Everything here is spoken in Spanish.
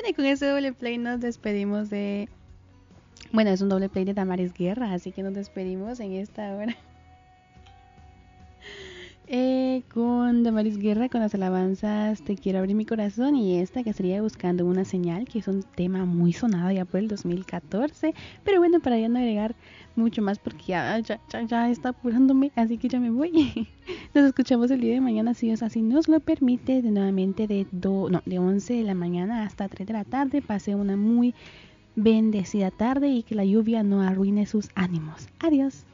Bueno, y con ese doble play nos despedimos de... Bueno, es un doble play de Damaris Guerra, así que nos despedimos en esta hora. Con Damaris Guerra, con las alabanzas Te quiero abrir mi corazón, y esta que sería Buscando una señal, que es un tema muy sonado ya por el 2014. Pero bueno, para ya no agregar mucho más porque ya está apurándome, así que ya me voy. Nos escuchamos el día de mañana, si Dios así nos lo permite, de nuevamente de 11 de la mañana hasta 3 de la tarde. Pase una muy bendecida tarde y que la lluvia no arruine sus ánimos. Adiós.